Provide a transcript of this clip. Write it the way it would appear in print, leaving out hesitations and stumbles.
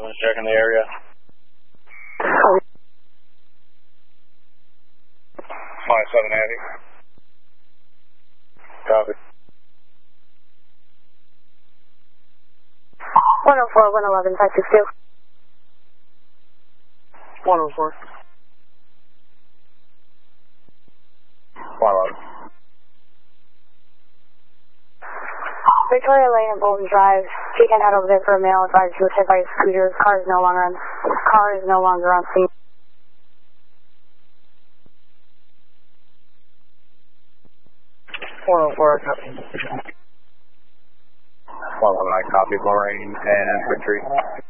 11's checking the area. 780. Copy. 104, 111, 562. 104. 111. Victoria Lane and Bolton Drive. She can head over there for a mail advised to hit by a scooter. Car is no longer on scene. 104, copy. 111, I copy Lorraine and Victory.